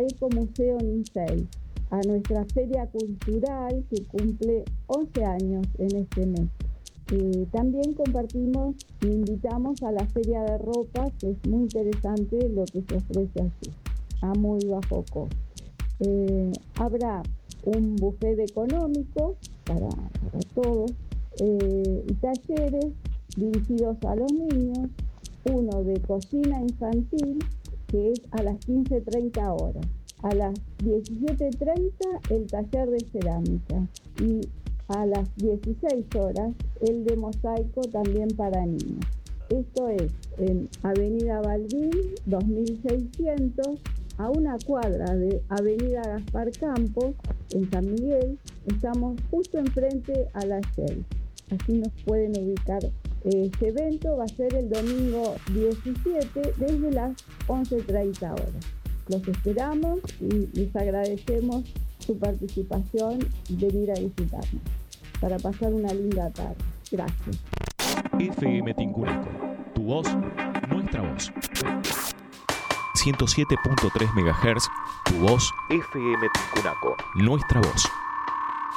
Ecomuseo Ninsey, a nuestra feria cultural que cumple 11 años en este mes. También compartimos e invitamos a la feria de ropa, que es muy interesante lo que se ofrece allí, a muy bajo costo. Habrá un buffet económico para todos y talleres dirigidos a los niños, uno de cocina infantil que es a las 15:30 horas, a las 17:30 el taller de cerámica y a las 16 horas el de mosaico también para niños. Esto es en Avenida Balbín 2600, a una cuadra de Avenida Gaspar Campos, en San Miguel. Estamos justo enfrente a la Shell, así nos pueden ubicar. Este evento va a ser el domingo 17 desde las 11:30 horas. Los esperamos y les agradecemos su participación y venir a visitarnos para pasar una linda tarde. Gracias. FM Tincunaco, tu voz, nuestra voz. 107.3 MHz, tu voz, FM Tincunaco, nuestra voz.